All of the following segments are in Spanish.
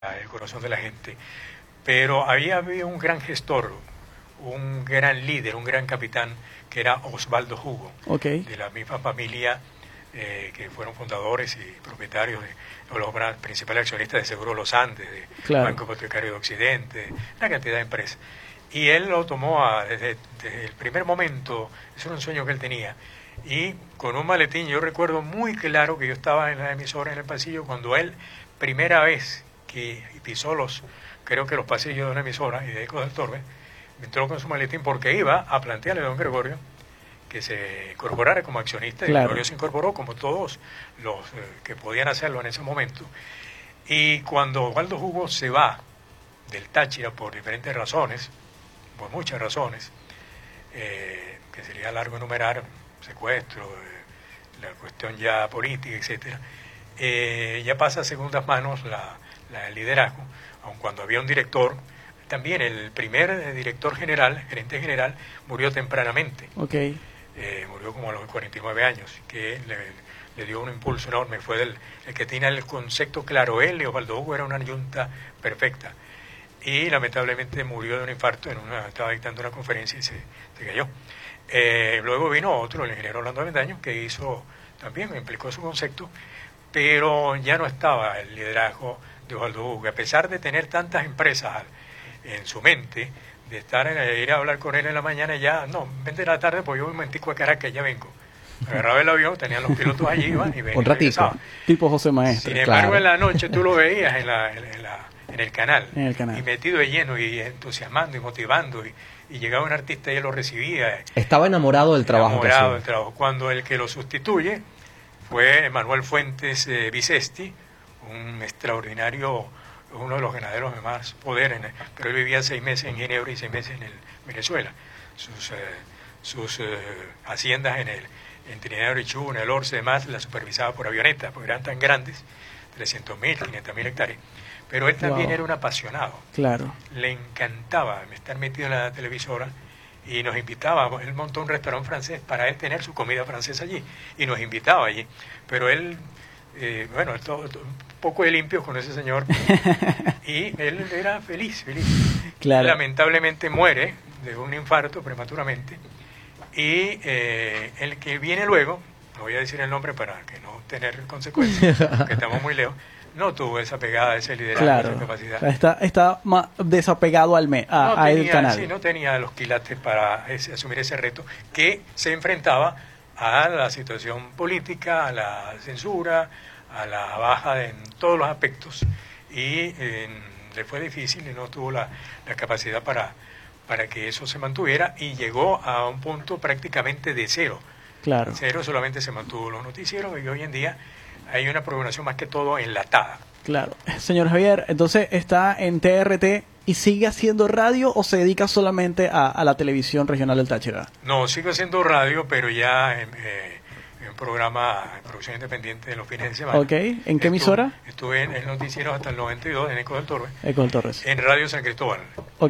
el corazón de la gente. Pero había un gran gestor, un gran líder, un gran capitán, que era Osvaldo Hugo, de la misma familia que fueron fundadores y propietarios de los principales accionistas de Seguro Los Andes, de Banco Hipotecario de Occidente, una cantidad de empresas. Y él lo tomó desde el primer momento, eso era un sueño que él tenía. Y con un maletín, yo recuerdo muy claro que yo estaba en la emisora, en el pasillo, cuando él, primera vez que pisó creo que los pasillos de una emisora y de Ecos del Torbe, me entró con su maletín porque iba a plantearle a don Gregorio que se incorporara como accionista, y Gregorio se incorporó como todos los que podían hacerlo en ese momento. Y cuando Osvaldo Hugo se va del Táchira por diferentes razones, por muchas razones, que sería largo enumerar, secuestro, la cuestión ya política, etcétera, ya pasa a segundas manos el liderazgo, aun cuando había un director. También el primer director general, gerente general, murió tempranamente. Murió como a los 49 años, que le dio un impulso enorme. Fue el que tiene el concepto claro. Él y Osvaldo Hugo era una yunta perfecta. Y lamentablemente murió de un infarto, estaba dictando una conferencia y se cayó. Luego vino otro, el ingeniero Orlando Avendaño, que también implicó su concepto, pero ya no estaba el liderazgo de Osvaldo Hugo. A pesar de tener tantas empresas en su mente, de ir a hablar con él en la mañana, ya, no, vente a la tarde, pues yo un momentico a Caracas, ya vengo. Agarraba el avión, tenían los pilotos allí, iban y venían. Un ratito, tipo José Maestre. Sin embargo, en la noche tú lo veías en el canal, y metido de lleno, y entusiasmando, y motivando, y llegaba un artista y él lo recibía. Estaba enamorado del trabajo. Enamorado del trabajo. Cuando el que lo sustituye fue Manuel Fuentes Vicesti, un extraordinario, uno de los ganaderos de más poder, pero él vivía 6 meses en Ginebra y 6 meses en Venezuela. Sus haciendas en Trinidad y Tobago, en el Orce, demás, las supervisaba por avioneta, porque eran tan grandes, 300.000, 500.000 hectáreas. Pero él también era un apasionado. Le encantaba estar metido en la televisora y nos invitaba. Él montó un restaurante francés para él tener su comida francesa allí y nos invitaba allí. Pero él, un poco de limpio con ese señor, y él era feliz. Lamentablemente muere de un infarto prematuramente, y el que viene luego, no voy a decir el nombre para que no tener consecuencias, que estamos muy lejos, no tuvo esa pegada, ese liderazgo, esa capacidad. Está más desapegado al el canal. Sí, no tenía los quilates para asumir ese reto, que se enfrentaba a la situación política, a la censura, a la baja en todos los aspectos, y le fue difícil y no tuvo la capacidad para que eso se mantuviera, y llegó a un punto prácticamente de cero. Cero, solamente se mantuvo los noticieros, y hoy en día hay una programación más que todo enlatada. Señor Javier, entonces está en TRT y sigue haciendo radio, o se dedica solamente a la televisión regional del Táchira. No, sigo haciendo radio, pero ya en programa, en producción independiente en los fines de semana. ¿En qué emisora? Estuve en noticieros hasta el 92 en Ecos del Torbe. En Radio San Cristóbal.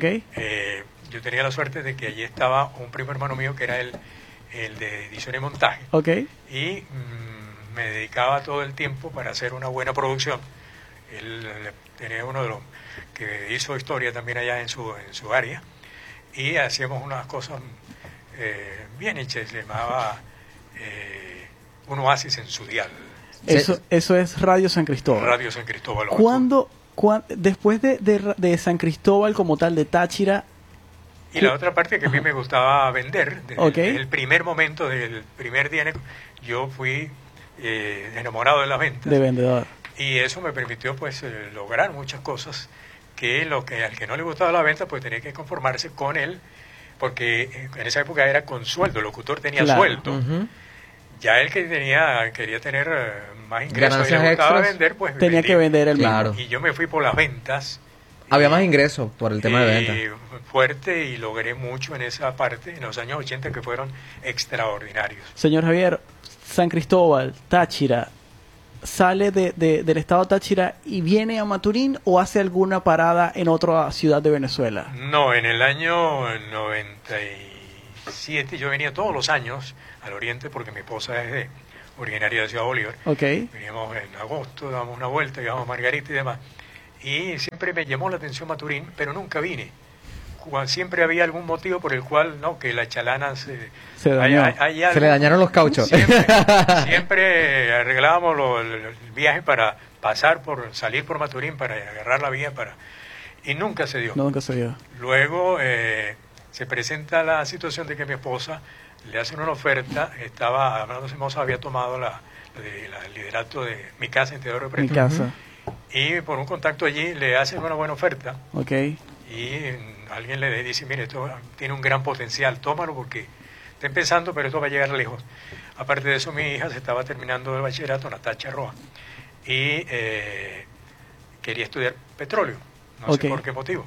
Yo tenía la suerte de que allí estaba un primo hermano mío que era el de edición y montaje. Y me dedicaba todo el tiempo para hacer una buena producción. Él tenía uno de los que hizo historia también allá en su área, y hacíamos unas cosas bien hechas. Se llamaba un oasis en su dial. Eso es Radio San Cristóbal. Radio San Cristóbal. Después de San Cristóbal como tal, de Táchira... Y la otra parte que a mí me gustaba vender, desde el primer momento, del primer día, yo fui enamorado de las ventas. De vendedor. Y eso me permitió pues lograr muchas cosas que al que no le gustaba la venta pues tenía que conformarse con él, porque en esa época era con sueldo, el locutor tenía sueldo. Ya él que quería tener más ingresos y le gustaba vender, pues tenía que vender el mismo. Y yo me fui por las ventas. Había más ingresos por el tema de venta. Fuerte, y logré mucho en esa parte, en los años 80, que fueron extraordinarios. Señor Javier, San Cristóbal, Táchira, ¿sale del estado de Táchira y viene a Maturín, o hace alguna parada en otra ciudad de Venezuela? No, en el año 97 yo venía todos los años al oriente, porque mi esposa es originaria de Ciudad Bolívar. Veníamos en agosto, dábamos una vuelta, íbamos a Margarita y demás. y siempre me llamó la atención Maturín, pero nunca vine. Siempre había algún motivo por el cual, no, que la chalana se le dañaron los cauchos. Siempre arreglábamos el viaje para salir por Maturín, para agarrar la vía, y nunca se dio. Nunca se dio. Luego se presenta la situación de que mi esposa le hacen una oferta, había tomado el liderato de Mi Casa en Teodoro Prieto. Mi Casa. Y por un contacto allí le hacen una buena oferta. Okay. Y alguien le dice, mire, esto tiene un gran potencial, tómalo porque está empezando, pero esto va a llegar lejos. Aparte de eso, mi hija se estaba terminando el bachillerato, Natacha Roa, y quería estudiar petróleo, no sé por qué motivo.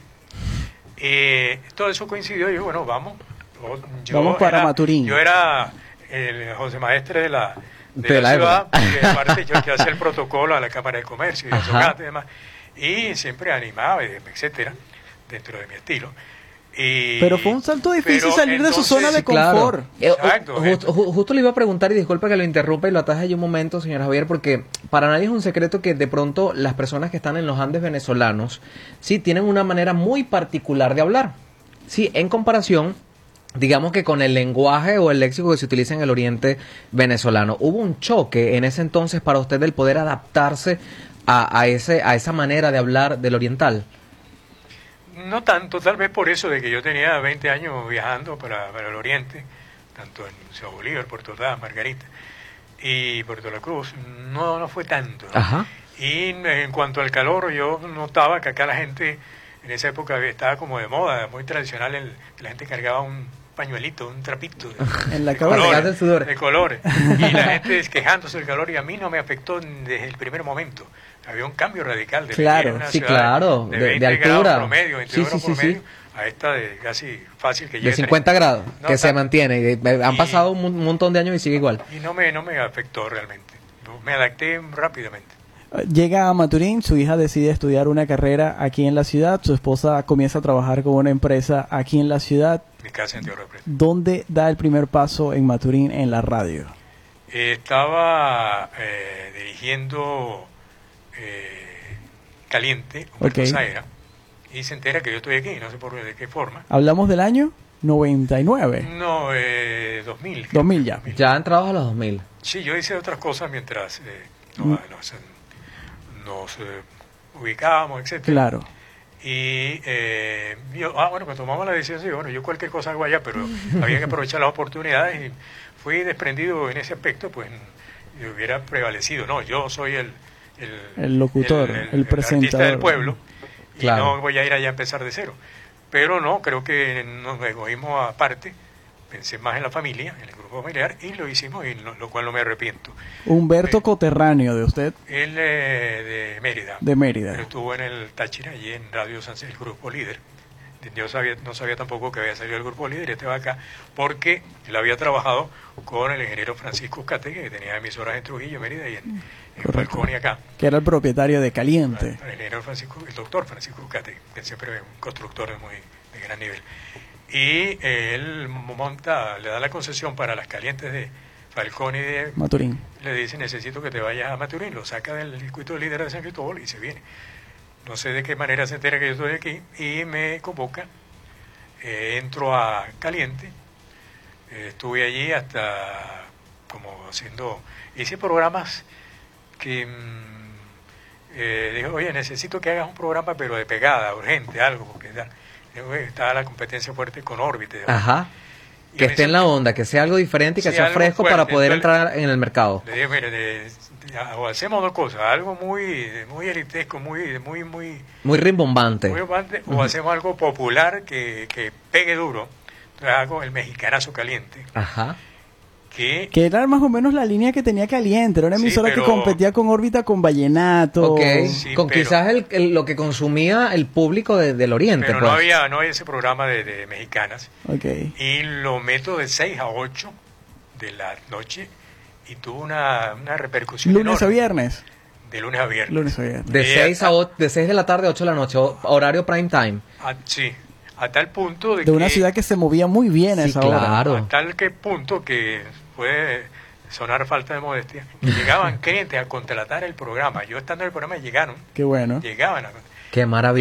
Todo eso coincidió y yo, bueno, vamos. Vamos para Maturín. Yo era el José Maestre de la ciudad, porque aparte yo hacía el protocolo a la Cámara de Comercio y y demás, y siempre animaba, etcétera, dentro de mi estilo. Pero fue un salto difícil salir de su zona de confort. Claro. Justo le iba a preguntar, y disculpa que lo interrumpa y lo ataje yo un momento, señor Javier, porque para nadie es un secreto que de pronto las personas que están en los Andes venezolanos sí tienen una manera muy particular de hablar. Sí, en comparación, digamos que con el lenguaje o el léxico que se utiliza en el oriente venezolano. ¿Hubo un choque en ese entonces para usted del poder adaptarse a esa manera de hablar del oriental? No tanto, tal vez por eso de que yo tenía 20 años viajando para el oriente, tanto en Ciudad Bolívar, Puerto Ordaz, Margarita y Puerto La Cruz, no fue tanto, ¿no? Ajá. Y en cuanto al calor, yo notaba que acá la gente, en esa época estaba como de moda, muy tradicional, la gente cargaba un pañuelito, un trapito en la cabeza del sudor, de colores, y la gente quejándose del calor, y a mí no me afectó desde el primer momento. Había un cambio radical de de altura grados promedio, 20 grados promedio, a esta de casi fácil que llegue de 50 grados, que se mantiene. Han pasado un montón de años y sigue igual. Y no me afectó realmente. Me adapté rápidamente. Llega a Maturín, su hija decide estudiar una carrera aquí en la ciudad, su esposa comienza a trabajar con una empresa aquí en la ciudad. Mi casa en Teodoro Prieto. ¿Dónde da el primer paso en Maturín en la radio? Estaba dirigiendo Caliente, Humberto Zaira, y se entera que yo estoy aquí, no sé de qué forma. ¿Hablamos del año 99? No, 2000. 2000 ya. Ya entrados a los 2000. Sí, yo hice otras cosas mientras nos ubicábamos, etcétera. Claro. Y pues tomamos la decisión, sí, bueno, yo cualquier cosa hago allá, pero había que aprovechar las oportunidades y fui desprendido en ese aspecto, pues yo hubiera prevalecido. No, yo soy el locutor, el presentador. Artista del pueblo, claro. Y no voy a ir allá a empezar de cero. Pero no, creo que nos egoísmos aparte, pensé más en la familia, en el grupo familiar, y lo hicimos, y lo cual no me arrepiento. Humberto, coterráneo de usted. Él de Mérida. De Mérida. Pero estuvo en el Táchira, allí en Radio San el Grupo Líder. Yo no sabía tampoco que había salido el Grupo Líder, estaba acá, porque él había trabajado con el ingeniero Francisco Uzcategui, que tenía emisoras en Trujillo, Mérida y en Falcón y acá. Que era el propietario de Caliente. El doctor Francisco Uzcategui, que siempre es un constructor de gran nivel. Y él le da la concesión para las Calientes de Falcón y de Maturín. Le dice, necesito que te vayas a Maturín, lo saca del circuito líder de San Cristóbal y se viene. No sé de qué manera se entera que yo estoy aquí y me convoca. Entro a Caliente. Estuve allí hasta hice programas que dije, oye, necesito que hagas un programa pero de pegada, urgente, algo, porque estaba la competencia fuerte con Órbita. Ajá. Que esté en la onda, que sea algo diferente y que sea fresco fuerte, para poder entrar en el mercado. Le dije, mire, o hacemos dos cosas, algo muy elitesco, muy rimbombante. O hacemos algo popular que pegue duro. Entonces hago el Mexicanazo Caliente. Ajá. Que era más o menos la línea que tenía Caliente, era una emisora que competía con Órbita, con Vallenato. Okay. Sí, quizás lo que consumía el público del Oriente. Pero pues. no había ese programa de mexicanas. Okay. Y lo meto de 6 a 8 de la noche y tuvo una repercusión ¿Lunes enorme. a viernes? De lunes a viernes. Lunes a viernes. De 6 de la tarde a 8 de la noche, horario prime time. Sí. A tal punto de una ciudad que se movía muy bien a esa hora. A tal punto que puede sonar falta de modestia, llegaban clientes a contratar el programa. Yo estando en el programa llegaron. Qué bueno. Llegaban Qué maravilla.